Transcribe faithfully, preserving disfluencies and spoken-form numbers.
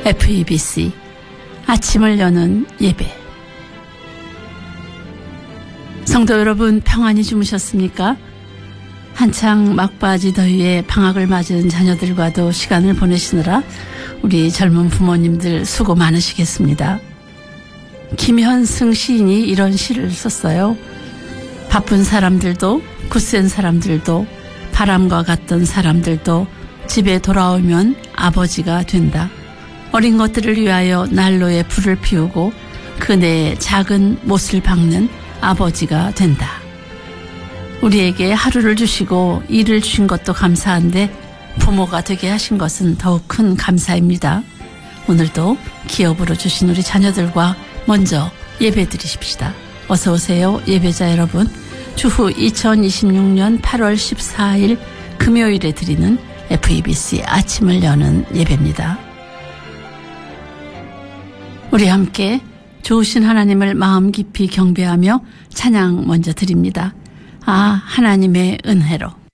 에프이비씨 아침을 여는 예배. 성도 여러분, 평안히 주무셨습니까? 한창 막바지 더위에 방학을 맞은 자녀들과도 시간을 보내시느라 우리 젊은 부모님들 수고 많으시겠습니다. 김현승 시인이 이런 시를 썼어요. 바쁜 사람들도 굳센 사람들도 바람과 같던 사람들도 집에 돌아오면 아버지가 된다. 어린 것들을 위하여 난로에 불을 피우고 그네의 작은 못을 박는 아버지가 된다. 우리에게 하루를 주시고 일을 주신 것도 감사한데 부모가 되게 하신 것은 더욱 큰 감사입니다. 오늘도 기업으로 주신 우리 자녀들과 먼저 예배 드리십시다. 어서 오세요, 예배자 여러분. 추후 이천이십육년 팔월 십사일 금요일에 드리는 에프이비씨 아침을 여는 예배입니다. 우리 함께 좋으신 하나님을 마음 깊이 경배하며 찬양 먼저 드립니다. 아, 하나님의 은혜로.